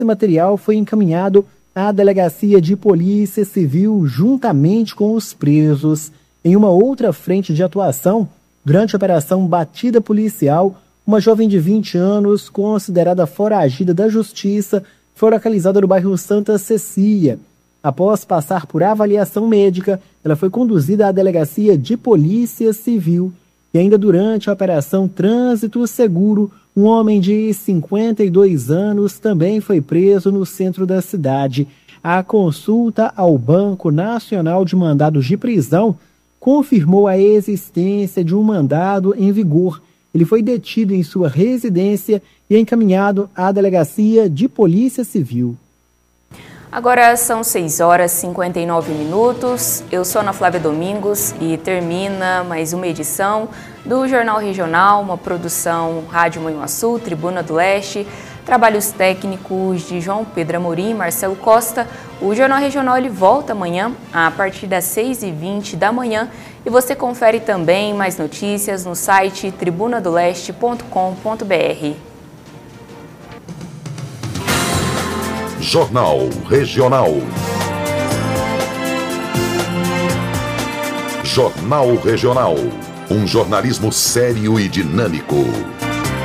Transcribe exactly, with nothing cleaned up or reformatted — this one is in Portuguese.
Esse material foi encaminhado à Delegacia de Polícia Civil juntamente com os presos. Em uma outra frente de atuação, durante a Operação Batida Policial, uma jovem de vinte anos, considerada foragida da Justiça, foi localizada no bairro Santa Cecília. Após passar por avaliação médica, ela foi conduzida à Delegacia de Polícia Civil. E ainda durante a Operação Trânsito Seguro, um homem de cinquenta e dois anos também foi preso no centro da cidade. A consulta ao Banco Nacional de Mandados de Prisão confirmou a existência de um mandado em vigor. Ele foi detido em sua residência e encaminhado à Delegacia de Polícia Civil. Agora são seis horas e cinquenta e nove minutos. Eu sou Ana Flávia Domingos e termina mais uma edição do Jornal Regional, uma produção Rádio Manhuaçu, Tribuna do Leste, trabalhos técnicos de João Pedro Amorim e Marcelo Costa. O Jornal Regional ele volta amanhã a partir das seis e vinte da manhã e você confere também mais notícias no site tribuna do leste ponto com ponto br. Jornal Regional. Jornal Regional. Um jornalismo sério e dinâmico.